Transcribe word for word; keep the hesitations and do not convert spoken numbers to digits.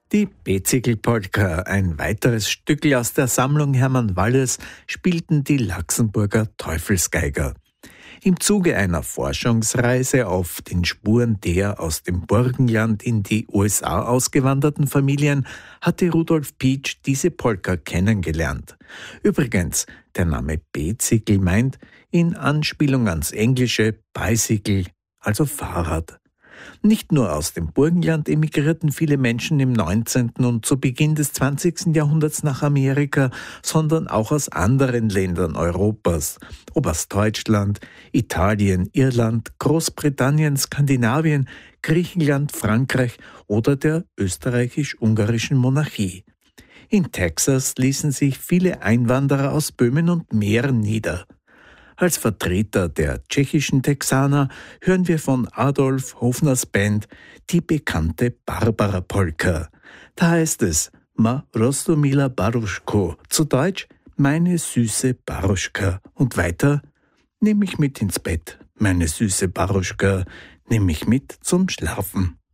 Die Bezigal-Polka, ein weiteres Stückel aus der Sammlung Hermann Walles, spielten die Laxenburger Teufelsgeiger. Im Zuge einer Forschungsreise auf den Spuren der aus dem Burgenland in die U S A ausgewanderten Familien hatte Rudolf Pietsch diese Polka kennengelernt. Übrigens, der Name Bezigal meint, in Anspielung ans englische Bicycle, also Fahrrad. Nicht nur aus dem Burgenland emigrierten viele Menschen im neunzehnten und zu Beginn des zwanzigsten Jahrhunderts nach Amerika, sondern auch aus anderen Ländern Europas, ob aus Deutschland, Italien, Irland, Großbritannien, Skandinavien, Griechenland, Frankreich oder der österreichisch-ungarischen Monarchie. In Texas ließen sich viele Einwanderer aus Böhmen und Mähren nieder. Als Vertreter der tschechischen Texaner hören wir von Adolf Hofners Band die bekannte Barbara-Polka. Da heißt es Ma Rostomila Baruschko, zu Deutsch meine süße Baruschka. Und weiter, nimm mich mit ins Bett, meine süße Baruschka, nimm mich mit zum Schlafen.